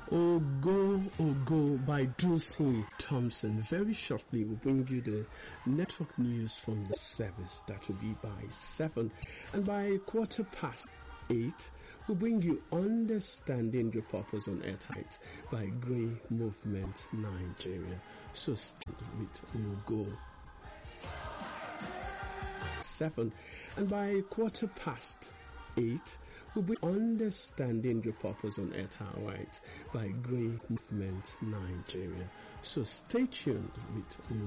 Ogo by Dulcine Thompson. Very shortly we'll bring you the network news from the service. That will be by 7. And by 8:15, we'll bring you Understanding Your Purpose on Airtight by Grey Movement Nigeria. So stay with Ogo. 7. And by 8:15, we'll be Understanding Your Purpose on Airtight by Grey Movement Nigeria. So stay tuned with